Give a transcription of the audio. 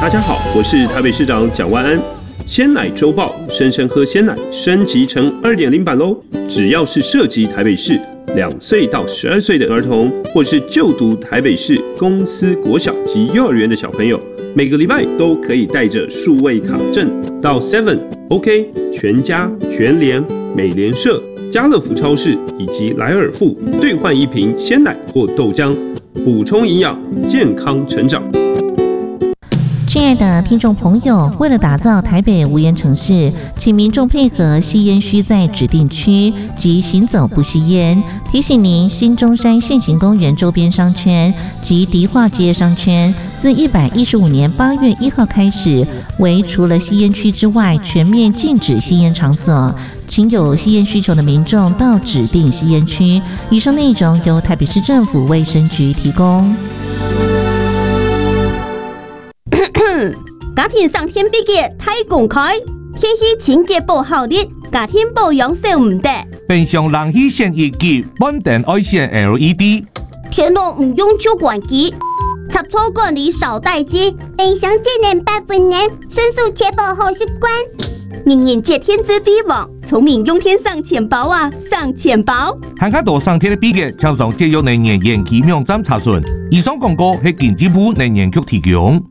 大家好，我是台北市长蒋万安。鲜奶周报，生生喝鲜奶升级成 2.0 版喽！只要是涉及台北市2岁到12岁的儿童，或是就读台北市公私国小及幼儿园的小朋友，每个礼拜都可以带着数位卡证到 Seven、OK、全家、全联、美联社、家乐福超市以及莱尔富兑换一瓶鲜奶或豆浆，补充营养，健康成长。 亲爱的听众朋友，为了打造台北无烟城市，请民众配合吸烟需在指定区及行走不吸烟。提醒您，新中山现行公园周边商圈及迪化街商圈，自115年8月1号开始，为除了吸烟区之外，全面禁止吸烟场所。请有吸烟需求的民众到指定吸烟区。以上内容由台北市政府卫生局提供。 家庭上天比嘅太公开，天气清洁不好的，家庭保养少唔得。 平常冷气先一级，稳定爱线 LED。 天冷唔用旧管机，插座管理少待机。 冰箱节能8分能，迅速确保好习惯。 人人借天资比网，聪明用天上钱包啊，上钱包。 看较多上天的比嘅，请上节约能源研究网站查询。以上广告係经济部能源局提供。